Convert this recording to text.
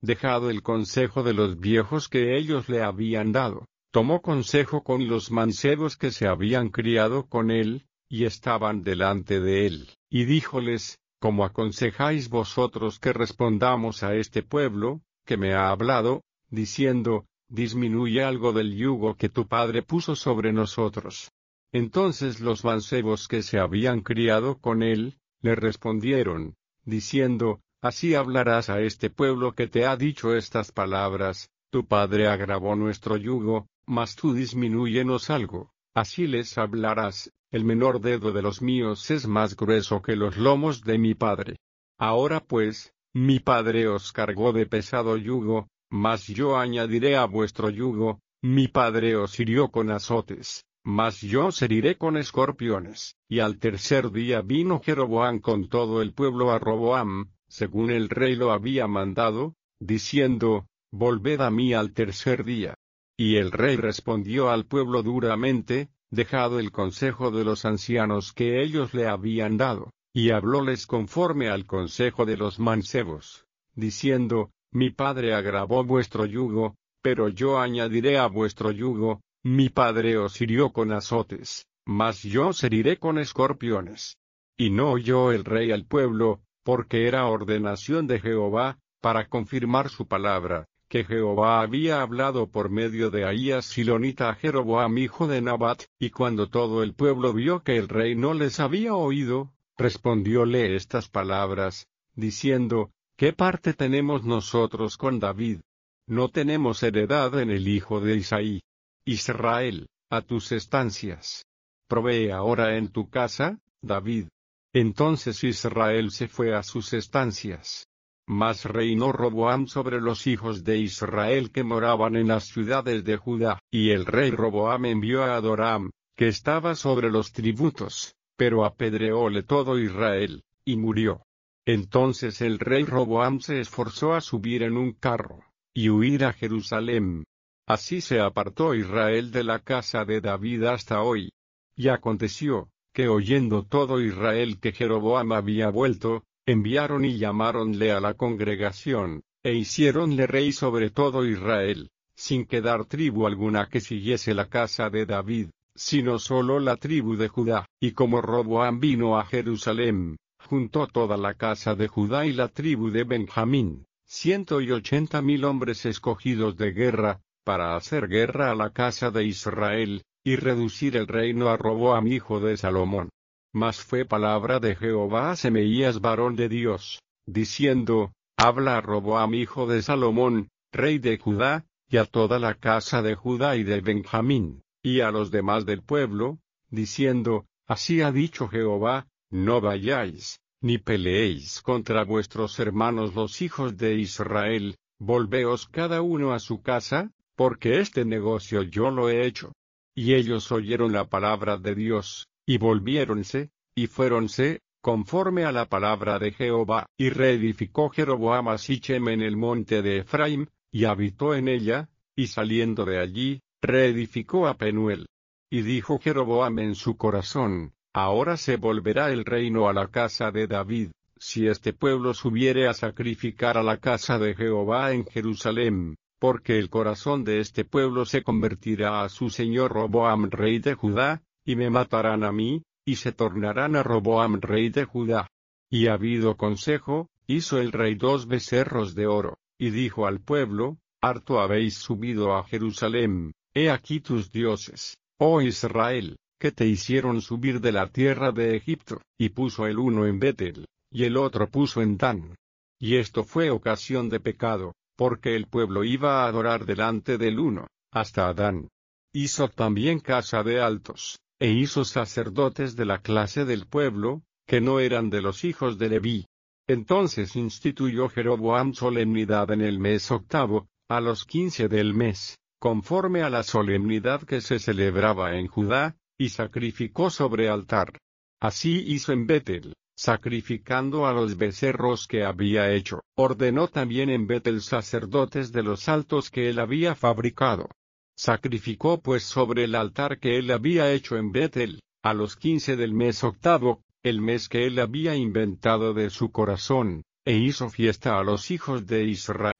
dejado el consejo de los viejos que ellos le habían dado, tomó consejo con los mancebos que se habían criado con él, y estaban delante de él, y díjoles: ¿Cómo aconsejáis vosotros que respondamos a este pueblo, que me ha hablado, diciendo: disminuye algo del yugo que tu padre puso sobre nosotros? Entonces los mancebos que se habían criado con él, le respondieron, diciendo: así hablarás a este pueblo que te ha dicho estas palabras: tu padre agravó nuestro yugo, mas tú disminúyenos algo. Así les hablarás: el menor dedo de los míos es más grueso que los lomos de mi padre. Ahora pues, mi padre os cargó de pesado yugo, mas yo añadiré a vuestro yugo. Mi padre os hirió con azotes, mas yo os heriré con escorpiones. Y al tercer día vino Jeroboam con todo el pueblo a Roboam, según el rey lo había mandado, diciendo: volved a mí al tercer día. Y el rey respondió al pueblo duramente, dejado el consejo de los ancianos que ellos le habían dado, y hablóles conforme al consejo de los mancebos, diciendo: mi padre agravó vuestro yugo, pero yo añadiré a vuestro yugo. Mi padre os hirió con azotes, mas yo os heriré con escorpiones. Y no oyó el rey al pueblo, porque era ordenación de Jehová, para confirmar su palabra, que Jehová había hablado por medio de Ahías Silonita a Jeroboam hijo de Nabat. Y cuando todo el pueblo vio que el rey no les había oído, respondióle estas palabras, diciendo: ¿qué parte tenemos nosotros con David? No tenemos heredad en el hijo de Isaí. Israel, a tus estancias. Provee ahora en tu casa, David. Entonces Israel se fue a sus estancias. Mas reinó Roboam sobre los hijos de Israel que moraban en las ciudades de Judá. Y el rey Roboam envió a Adoram, que estaba sobre los tributos, pero apedreóle todo Israel, y murió. Entonces el rey Roboam se esforzó a subir en un carro, y huir a Jerusalén. Así se apartó Israel de la casa de David hasta hoy. Y aconteció, que oyendo todo Israel que Jeroboam había vuelto, enviaron y llamáronle a la congregación, e hiciéronle rey sobre todo Israel, sin quedar tribu alguna que siguiese la casa de David, sino solo la tribu de Judá. Y como Roboam vino a Jerusalén, juntó toda la casa de Judá y la tribu de Benjamín, 180,000 hombres escogidos de guerra, para hacer guerra a la casa de Israel, y reducir el reino a Roboam hijo de Salomón. Mas fue palabra de Jehová a Semaías varón de Dios, diciendo: habla a Roboam hijo de Salomón, rey de Judá, y a toda la casa de Judá y de Benjamín, y a los demás del pueblo, diciendo: así ha dicho Jehová: no vayáis, ni peleéis contra vuestros hermanos los hijos de Israel, volveos cada uno a su casa, porque este negocio yo lo he hecho. Y ellos oyeron la palabra de Dios, y volviéronse, y fuéronse, conforme a la palabra de Jehová. Y reedificó Jeroboam a Sichem en el monte de Efraim, y habitó en ella, y saliendo de allí, reedificó a Penuel. Y dijo Jeroboam en su corazón: ahora se volverá el reino a la casa de David, si este pueblo subiere a sacrificar a la casa de Jehová en Jerusalén, porque el corazón de este pueblo se convertirá a su señor Roboam rey de Judá, y me matarán a mí, y se tornarán a Roboam rey de Judá. Y habido consejo, hizo el rey 2 becerros de oro, y dijo al pueblo: harto habéis subido a Jerusalén, he aquí tus dioses, oh Israel, que te hicieron subir de la tierra de Egipto. Y puso el uno en Betel, y el otro puso en Dan. Y esto fue ocasión de pecado, porque el pueblo iba a adorar delante del uno, hasta Adán. Hizo también casa de altos, e hizo sacerdotes de la clase del pueblo, que no eran de los hijos de Leví. Entonces instituyó Jeroboam solemnidad en el mes octavo, a los 15 del mes, conforme a la solemnidad que se celebraba en Judá, y sacrificó sobre altar. Así hizo en Betel, sacrificando a los becerros que había hecho. Ordenó también en Betel sacerdotes de los altos que él había fabricado. Sacrificó pues sobre el altar que él había hecho en Betel, a los 15 del mes octavo, el mes que él había inventado de su corazón, e hizo fiesta a los hijos de Israel.